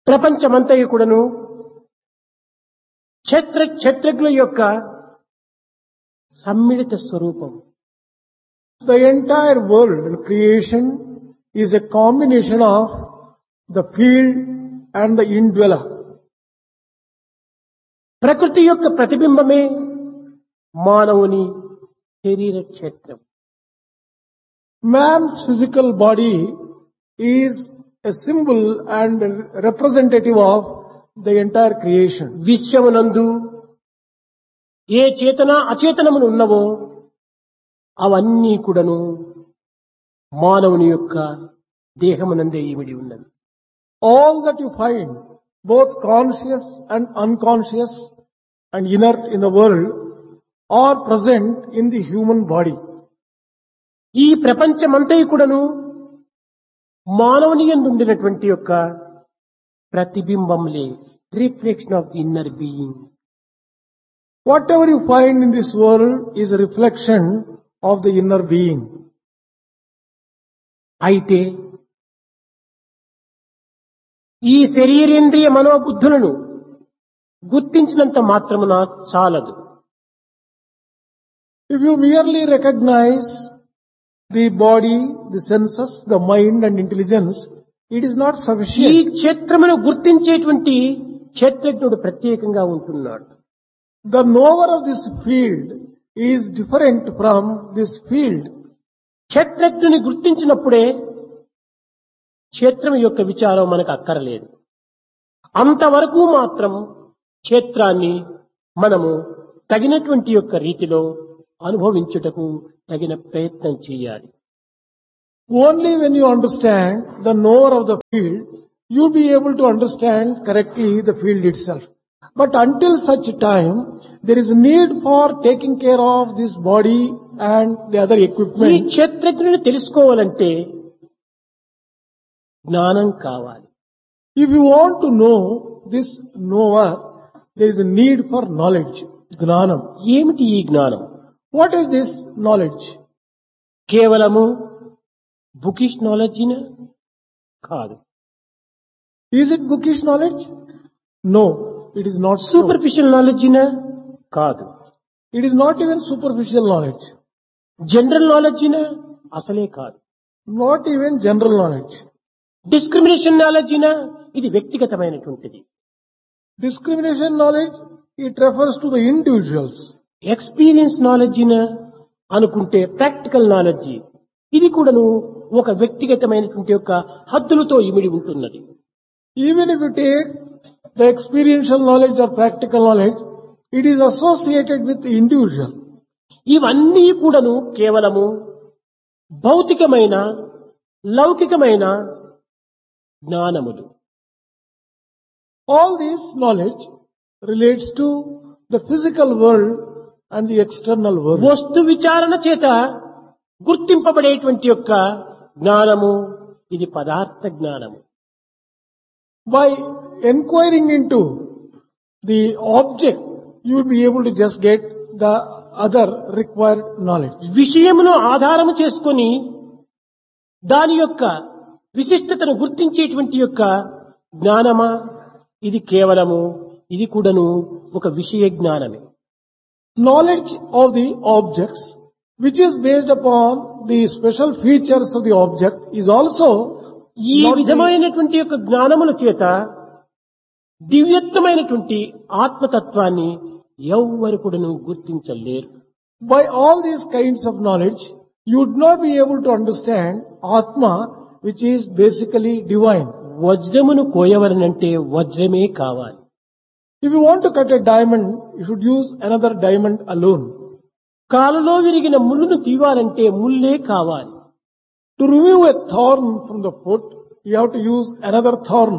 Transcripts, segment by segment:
ప్రపంచమంతయు కూడాను క్షత్రజ్ఞుల యొక్క సమ్మిళిత స్వరూపం. The entire world and creation is a combination of the field and the indweller. ప్రకృతి యొక్క ప్రతిబింబమే మానవుని శరీర క్షేత్రం. Man's physical body is a symbol and a representative of the entire creation. విశ్వమునందు ఏ చేతన అచేతనములు ఉన్నవో అవన్నీ కూడాను మానవుని యొక్క దేహమునందే ఇమిడి ఉన్నది. All that you find, both conscious and unconscious and inert in the world, are present in the human body. ఈ ప్రపంచమంతయు కూడాను మానవుని యందు ఉండినటువంటి యొక్క ప్రతిబింబంలే, reflection of the inner being. Whatever you find in this world is a reflection of the inner being. అయితే ఈ శరీరేంద్రియ మనోబుద్ధులను గుర్తించినంత మాత్రమున చాలదు. If you merely recognize the body, the senses, the mind and intelligence, it is not ఈ sufficient. క్షేత్రమును గుర్తించేటువంటి క్షేత్రజ్ఞుడు ప్రత్యేకంగా ఉంటున్నాడు. The knower of this field is different from this field. క్షేత్రజ్ఞుని గుర్తించినప్పుడే క్షేత్రం యొక్క విచారం మనకు అక్కరలేదు. అంతవరకు మాత్రం క్షేత్రాన్ని మనము తగినటువంటి యొక్క రీతిలో అనుభవించుటకు తగిన ప్రయత్నం చేయాలి. Only when you understand the knower of the field, you'll be able to understand correctly the field itself. But until such time, there is need for taking care of this body and the other ఈ equipment. క్షేత్రజ్ఞుని తెలుసుకోవాలంటే జ్ఞానం కావాలి. If you want to know this knower, there is a need for knowledge, gnanam. ఏమిటి ఈ జ్ఞానం? What is this knowledge? కేవలము bookish నాలెడ్జినా? కాదు. Is it bookish knowledge? No, it is not so. Superficial నాలెడ్జినా? కాదు. It is not even superficial knowledge, general నాలెడ్జినా? అసలే కాదు. not even general knowledge. Discrimination నాలెడ్జినా? ఇది వ్యక్తిగతమైనటువంటిది. Discrimination knowledge, it refers to the individuals. Experience నాలెడ్జినా అనుకుంటే practical knowledge ఇది కూడాను ఒక వ్యక్తిగతమైనటువంటి యొక్క హద్దులతో ఇమిడి ఉంటున్నది. Even if you take the experiential knowledge or practical knowledge, it is associated with the individual. ఇవన్నీ కూడాను కేవలము భౌతికమైన లౌకికమైన జ్ఞానములు. All this knowledge relates to the physical world and the external world. వస్తు విచారణ చేత గుర్తింపబడేటువంటి యొక్క జ్ఞానము ఇది పదార్థ జ్ఞానము. By inquiring into the object, you will be able to just get the other required knowledge. విషయమును ఆధారము చేసుకొని దాని యొక్క విశిష్టతను గుర్తించేటువంటి యొక్క జ్ఞానమా ఇది కేవలము ఇది కూడాను ఒక విషయ జ్ఞానమే. Knowledge of the objects, which is based upon the special features of the object, is also ఈ not the- విధమైనటువంటి యొక్క జ్ఞానముల చేత దివ్యత్వమైనటువంటి ఆత్మతత్వాన్ని ఎవ్వరు కూడాను గుర్తించలేరు. By all these kinds of knowledge, you would not be able to understand Atma, which is basically divine. వజ్రమును కోయవలనంటే వజ్రమే కావాలి. If you want to cut a diamond, you should use another diamond alone. కాలులో విరిగిన ముళ్ళును తీవాలంటే ముల్లే కావాలి. To remove a thorn from the foot, you have to use another thorn.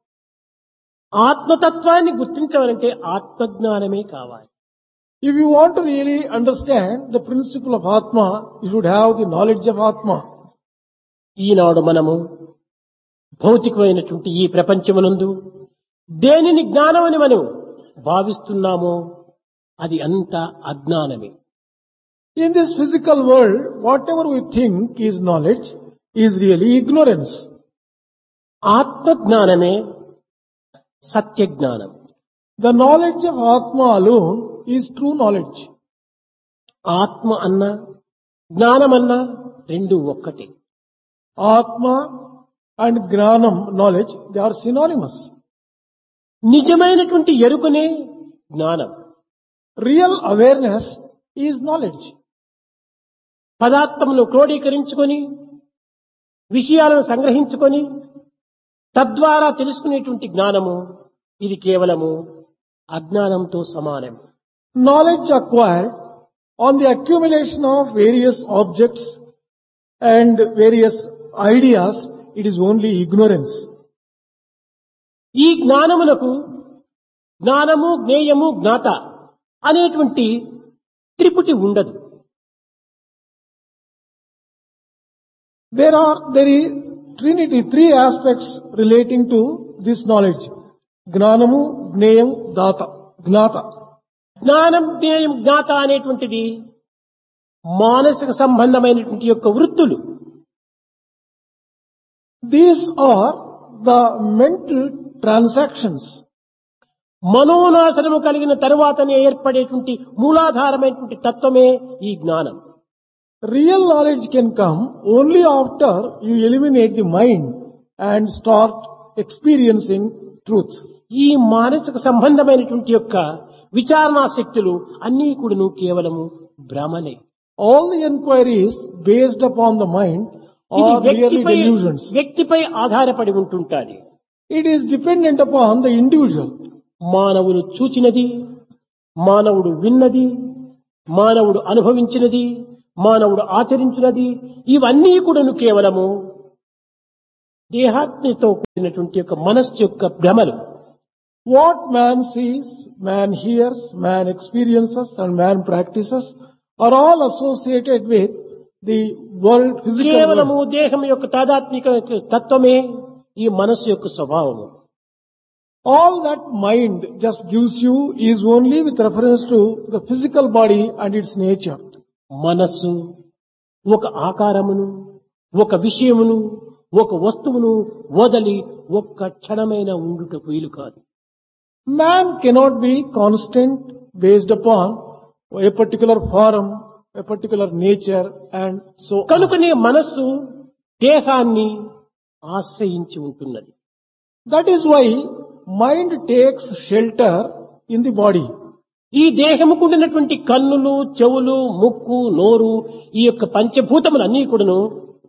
ఆత్మతత్వాన్ని గుర్తించవాలంటే ఆత్మజ్ఞానమే కావాలి. If you want to really understand the principle of Atma, you should have the knowledge of Atma. ఈనాడు మనము భౌతికమైనటువంటి ఈ ప్రపంచమునందు దేనిని జ్ఞానమని మనం భావిస్తున్నామో అది అంతా అజ్ఞానమే. In this physical world, whatever we think is knowledge is really ignorance. ఆత్మజ్ఞానమే సత్య జ్ఞానం. The knowledge of Atma alone is true knowledge. ఆత్మ అన్నా జ్ఞానమన్నా రెండు ఒక్కటే. Atma and Gnanam knowledge, they are synonymous. నిజమైనటువంటి ఎరుకనే జ్ఞానం. Real awareness is knowledge. పదార్థమును క్రోడీకరించుకొని విషయాలను సంగ్రహించుకొని తద్వారా తెలుసుకునేటువంటి జ్ఞానము ఇది కేవలము అజ్ఞానంతో సమానం. Knowledge acquired on the accumulation of various objects and various ideas, it is only ignorance. ఈ జ్ఞానమునకు జ్ఞానము జ్ఞేయము జ్ఞాత అనేటువంటి త్రిపుటి ఉండదు. There is Trinity, three aspects relating to this knowledge. Gnanamu, Gneyam, Gnata. జ్ఞానం జ్ఞేయం జ్ఞాత అనేటువంటిది మానసిక సంబంధమైనటువంటి యొక్క వృత్తులు. These are the mental transactions. మనోనాశనము కలిగిన తరువాతనే ఏర్పడేటువంటి మూలాధారమైనటువంటి తత్వమే ఈ జ్ఞానం. Real knowledge can come only after you eliminate the mind and start experiencing truth. ఈ మానసిక సంబంధమైనటువంటి యొక్క విచారణా శక్తులు అన్నీ కూడాను కేవలము భ్రమలే. All the inquiries based upon the mind ఇది are merely delusions. వ్యక్తిపై ఆధారపడి ఉంటుంటాది. It is dependent upon the individual. మానవుడు చూచినది, మానవుడు విన్నది, మానవుడు అనుభవించినది, మానవుడు ఆచరించినది ఇవన్నీ కూడాను కేవలము దేహాత్మతో కూడినటువంటి యొక్క మనస్సు యొక్క భ్రమలు. What man sees, man hears, man experiences and man practices are all associated with the world, physical కేవలము world. దేహం యొక్క తాదాత్మిక తత్వమే ఈ మనస్సు యొక్క స్వభావము. All that mind just gives you is only with reference to the physical body and its nature. మనస్సు ఒక ఆకారమును, ఒక విషయమును, ఒక వస్తువును వదలి ఒక్క క్షణమైన ఉండుటకు వీలు కాదు. Man cannot be constant based upon a particular form, a particular nature and so on. కనుకనే మనస్సు దేహాన్ని ఆశ్రయించి ఉంటున్నది. That is why mind takes shelter in the body. ఈ దేహముకు ఉండినటువంటి కన్నులు, చెవులు, ముక్కు, నోరు ఈ యొక్క పంచభూతములన్నీ కూడాను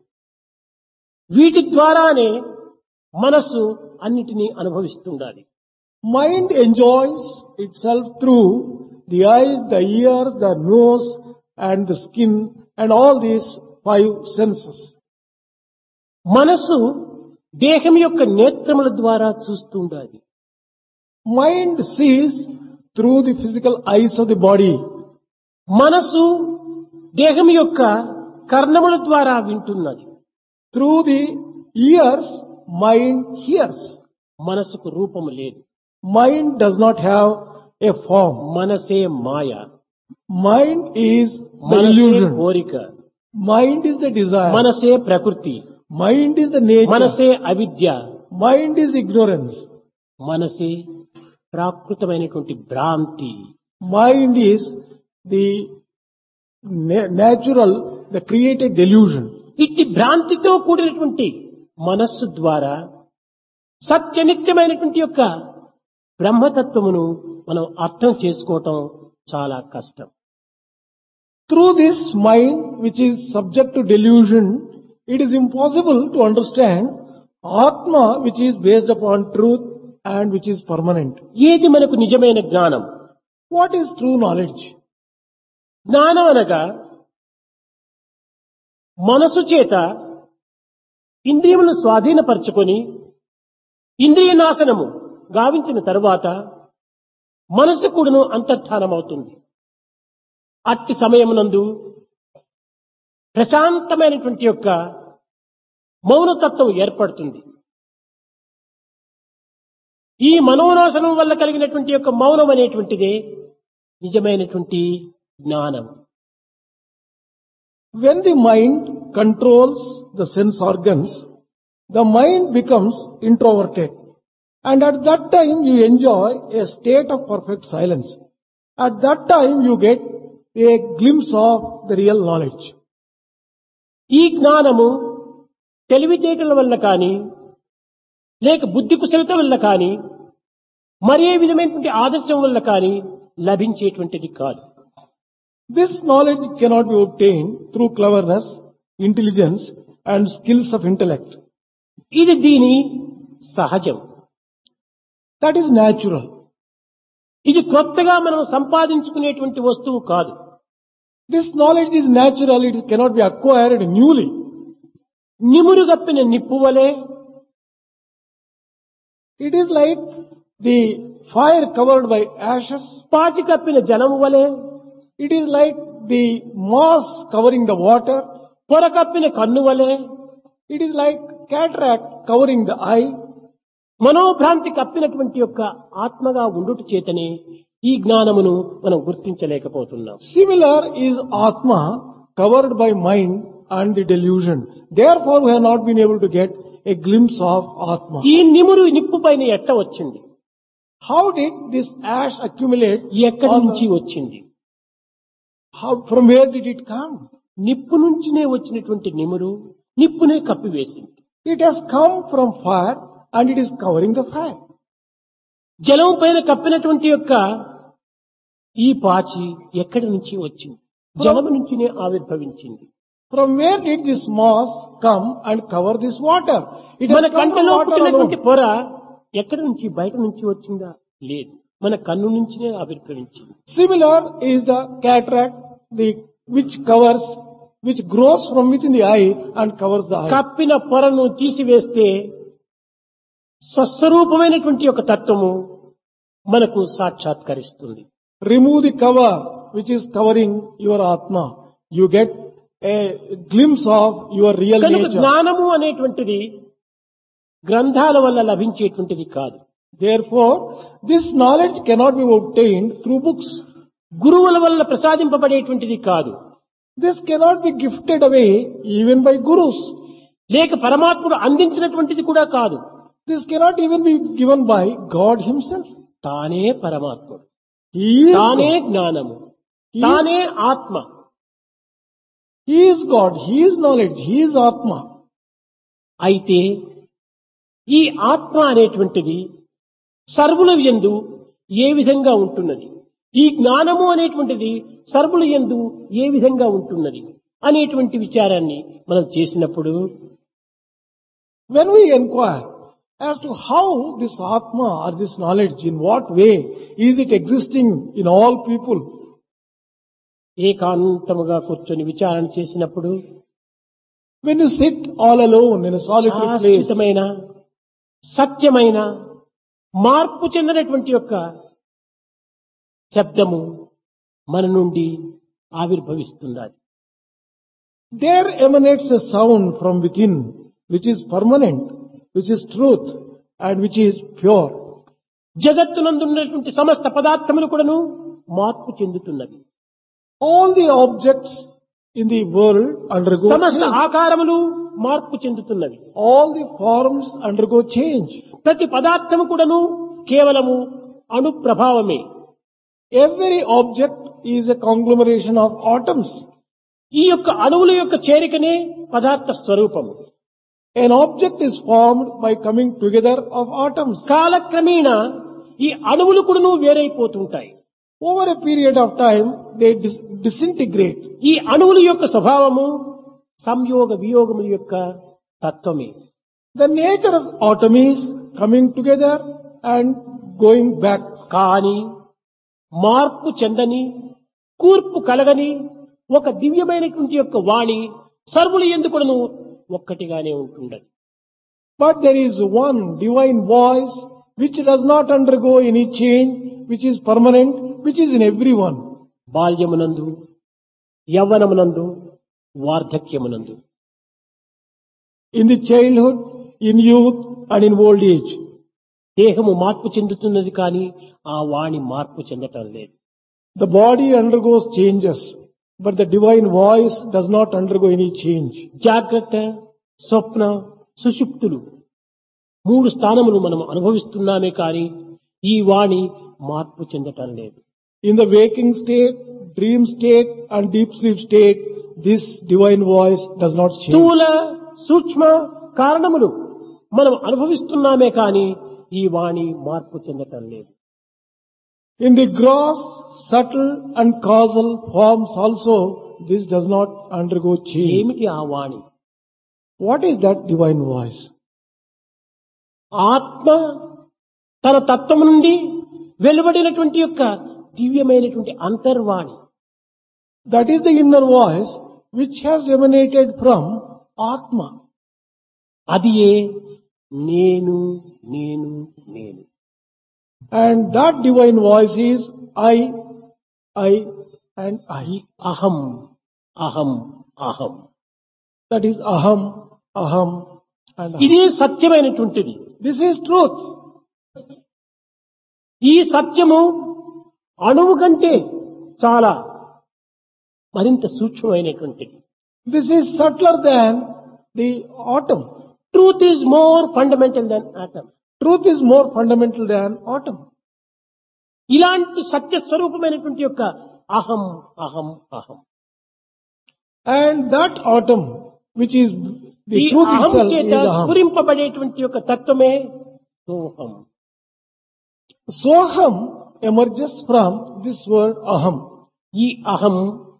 వీటి ద్వారానే మనస్సు అన్నిటినీ అనుభవిస్తుండాలి. Mind enjoys itself through the eyes, the ears, the nose and the skin and all these five senses. మనస్సు దేహం యొక్క నేత్రముల ద్వారా చూస్తుండాలి. Mind sees through the physical eyes of the body. మనస్సు దేహం యొక్క కర్ణముల ద్వారా వింటున్నది. Through the ears, mind hears. మనసుకు రూపము లేదు. Mind does not have a form. మనసే మాయ. Mind is the మనసే illusion. కోరిక. Mind is the desire. మనసే ప్రకృతి. Mind is the nature. మనసే అవిద్య. Mind is ignorance. మనసే ప్రాకృతమైనటువంటి భ్రాంతి. Mind is the natural, the created delusion. ఇట్టి భ్రాంతితో కూడినటువంటి మనస్సు ద్వారా సత్యనిత్యమైనటువంటి యొక్క బ్రహ్మతత్వమును మనం అర్థం చేసుకోవటం చాలా కష్టం. Through this mind which is subject to delusion, it is impossible to understand Atma which is based upon truth and which is permanent. ఏది మనకు నిజమైన జ్ఞానం? What is true knowledge? జ్ఞానం అనగా మనసు చేత ఇంద్రియములను స్వాధీనపరచుకొని ఇంద్రియ నాశనము గావించిన తరువాత మనసు కూడాను అంతర్ధానమవుతుంది. అట్టి సమయమునందు ప్రశాంతమైనటువంటి యొక్క మౌనతత్వం ఏర్పడుతుంది. ఈ మనోనాశనం వల్ల కలిగినటువంటి యొక్క మౌనం అనేటువంటిదే నిజమైనటువంటి జ్ఞానం. When the mind controls the sense organs, the mind becomes introverted And at that time you enjoy a state of perfect silence. At that time you get a glimpse of the real knowledge. ఈ జ్ఞానము తెలివితేటల వల్ల కానీ లేక బుద్ధి కుశలత వల్ల కానీ మరే విధమైనటువంటి ఆదర్శం వల్ల కానీ లభించేటువంటిది కాదు. This knowledge cannot be obtained through cleverness, intelligence and skills of intellect. ఇది దీని సహజం. That is natural. ఇది కొత్తగా మనం సంపాదించుకునేటువంటి వస్తువు కాదు. This knowledge is natural, it cannot be acquired newly. నిమురుగప్పిన నిప్పు వలె It is like the fire covered by ashes. పాటి కప్పిన జలము వలె It is like the moss covering the water. పొర కప్పిన కన్ను వలె It is like cataract covering the eye. మనోభ్రాంతి కప్పినటువంటి యొక్క ఆత్మగా ఉండుట చేతనే ఈ జ్ఞానమును మనం గుర్తించలేకపోతున్నాం. Similar is Atma covered by mind and the delusion. Therefore we have not been able to get a glimpse of Atma. ఈ నిమురు నిప్పు పైన ఎట్ట వచ్చింది? How did this ash accumulate? ఎక్కడి నుంచి వచ్చింది? From where did it come? నిప్పు నుంచినే వచ్చినటువంటి నిమురు నిప్పునే కప్పివేసింది. It has come from fire and it is covering the fire. జలం పైన కప్పినటువంటి యొక్క ఈ పాచి ఎక్కడి నుంచి వచ్చింది? జలము నుంచినే ఆవిర్భవించింది. From where did this moss come and cover this water? It మన has come కంటిలో from water పుట్టినటువంటి alone. పొర ఎక్కడి నుంచి బయట నుంచి వచ్చిందా? లేదు, మన కన్ను నుంచినే ఆవిర్భవించింది. Similar is the cataract, which grows from within the eye and covers the eye. కప్పిన పొరను తీసివేస్తే స్వస్వరూపమైనటువంటి ఒక తత్వము మనకు సాక్షాత్కరిస్తుంది. Remove the cover which is covering your Atma. You get a glimpse of your real కనుక nature. జ్ఞానము అనేటువంటిది గ్రంథాల వల్ల లభించేటువంటిది కాదు. Therefore, this knowledge cannot be obtained through books. గురువుల వల్ల ప్రసాదింపబడేటువంటిది కాదు. This cannot be gifted away even by gurus. లేక పరమాత్ముడు అందించినటువంటిది కూడా కాదు. This cannot even be given by God himself. తానే పరమాత్ముడు, He is తానే God. జ్ఞానము, He తానే ఆత్మ. He is God. He is knowledge. He is Atma. అయితే ఈ ఆత్మ అనేటువంటిది సర్వుల యందు ఏ విధంగా ఉంటున్నది, ఈ జ్ఞానము అనేటువంటిది సర్వుల యందు ఏ విధంగా ఉంటున్నది అనేటువంటి విచారాన్ని మనం చేసినప్పుడు When we inquire as to how this Atma or this knowledge, in what way is it existing in all people, ఏకాంతముగా కూర్చొని విచారణ చేసినప్పుడు when you sit all alone in a solitary place, శాశ్వతమైన సత్యమైన మార్పు చెందినటువంటి యొక్క శబ్దము మన నుండి ఆవిర్భవిస్తున్నది. there emanates a sound from within which is permanent, which is truth and which is pure. జగత్తునందున్నటువంటి సమస్త పదార్థములు కూడాను మార్పు చెందుతున్నవి. All the objects in the world undergo సమస్త change. ఆకారములు మార్పు చెందుతున్నవి. All the forms undergo change. ప్రతి పదార్థము కూడాను కేవలము అణు ప్రభావమే. Every object is a conglomeration of atoms. ఈ యొక్క అణువుల యొక్క చేరికనే పదార్థ స్వరూపము. An object is formed by coming together of atoms. కాలక్రమేణా ఈ అణువులు కూడాను వేరైపోతుంటాయి. Over a period of time, they disintegrate. ఈ అణువుల యొక్క స్వభావము సంయోగ వియోగముల యొక్క తత్వమే. The nature of atom is coming together and going back. కానీ మార్పు చెందని కూర్పు కలగని ఒక దివ్యమైనటువంటి యొక్క వాణి సర్వుల యందు కూడాను ఒక్కటిగానే ఉంటుండదు. But there is one divine voice which does not undergo any change, which is permanent, which is in everyone. బాల్యమునందు, యవ్వనమునందు, వార్ధక్యమునందు, In the childhood, in youth and in old age. దేహము మార్పు చెందుతున్నది కానీ ఆ వాణి మార్పు చెందటం లేదు. The body undergoes changes, but the divine voice does not undergo any change. జాగ్రత్త, స్వప్న, సుషుప్తులు 3 స్థానములు మనం అనుభవిస్తున్నామే కానీ ఈ వాణి మార్పు చెందటం లేదు. In the waking state, dream state and deep sleep state, this divine voice does not change. స్థూల సూక్ష్మ కారణములు మనం అనుభవిస్తున్నామే కానీ ఈ వాణి మార్పు చెందటం లేదు. In the gross, subtle and causal forms also, this does not undergo change. ఏమిటి ఆ వాణి? What is that divine voice? ఆత్మ తన తత్వము నుండి వెలువడినటువంటి యొక్క దివ్యమైనటువంటి అంతర్వాణి. That is the inner voice which has emanated from Atma. అది ఏ నేను నేను నేను. And that divine voice is I and I. అహం అహం అహం. That is Aham, Aham and Aham. ఇదే సత్యమైనటువంటిది. This is truth. ఈ సత్యము అణువు కంటే చాలా మరింత సూక్ష్మమైనటువంటిది. This is subtler than the atom. Truth is more fundamental than atom. Truth is more fundamental than atom. ఇలాంటి సత్య స్వరూపమైనటువంటి యొక్క అహం అహం అహం. And that atom, which is the ఈ truth అహం itself, చేత is Aham. స్ఫురింపబడేటువంటి యొక్క తత్వమే సోహం. Soham emerges from this word Aham. ఈ అహం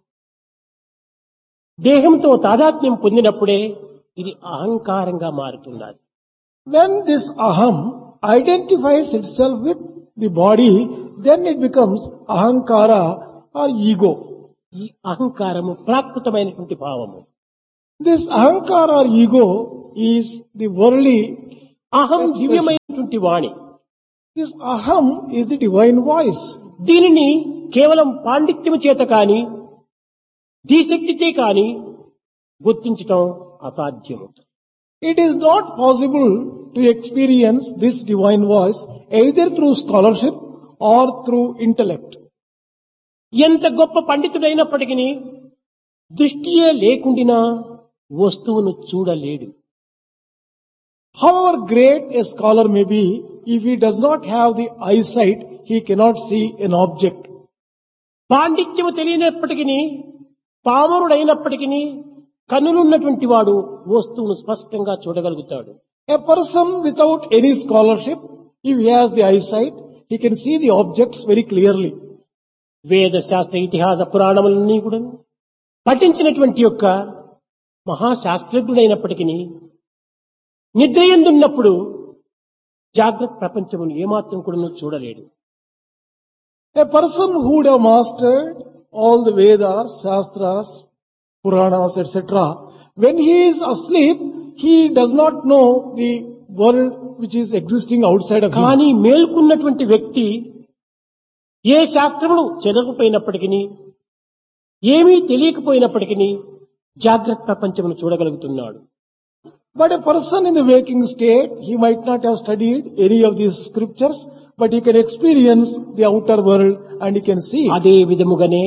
దేహంతో తాదాత్మ్యం పొందినప్పుడే ఇది అహంకారంగా మారుతున్నది. When this Aham identifies itself with the body, then it becomes Ahankara or ego. ఈ అహంకారము ప్రాకృతమైనటువంటి భావము. This Ahankara or ego is the worldly. అహం దివ్యమైనటువంటి వాణి. This Aham is the divine voice. దీనిని కేవలం పాండిత్యము చేత కాని ధీశక్తితే కాని గుర్తించటం అసాధ్యము. It is not possible to experience this divine voice either through scholarship or through intellect. ఎంత గొప్ప పండితుడైనప్పటికీ దృష్టియే లేకుండినా వస్తువును చూడలేడు. However great a scholar may be, if he does not have the eyesight, he cannot see an object. పాండిత్యము తెలియనప్పటికీ పామరుడైనప్పటికీ కన్నులున్నటువంటి వాడు వస్తువును స్పష్టంగా చూడగలుగుతాడు. A person without any scholarship, if he has the eyesight, he can see the objects very clearly. వేద శాస్త్ర ఇతిహాస పురాణములన్నీ కూడా పఠించినటువంటి యొక్క మహాశాస్త్రజ్ఞుడైనప్పటికీ నిద్రయందున్నప్పుడు జాగ్రత్త ప్రపంచమును ఏమాత్రం కూడా చూడలేడు. A person who would have mastered all the Vedas, Shastras, Puranas, etc., when he is asleep, he does not know the world which is existing outside of him. కానీ మేల్కున్నటువంటి వ్యక్తి ఏ శాస్త్రమును చదవకపోయినప్పటికీ ఏమీ తెలియకపోయినప్పటికీ జాగ్రత్త ప్రపంచమును చూడగలుగుతున్నాడు. But a person in the waking state, he might not have studied any of these scriptures, but he can experience the outer world and he can see. అదే విధముగానే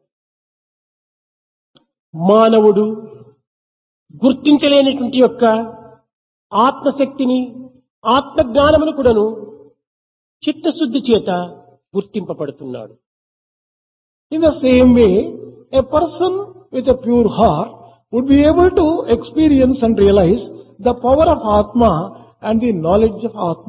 మానవుడు గుర్తించలేనటువంటి యొక్క ఆత్మశక్తిని ఆత్మజ్ఞానమును కూడాను చిత్తశుద్ధి చేత గుర్తింపబడుతున్నాడు. In the same way, a person with a pure heart would be able to experience and realize the power of Atma and the knowledge of Atma.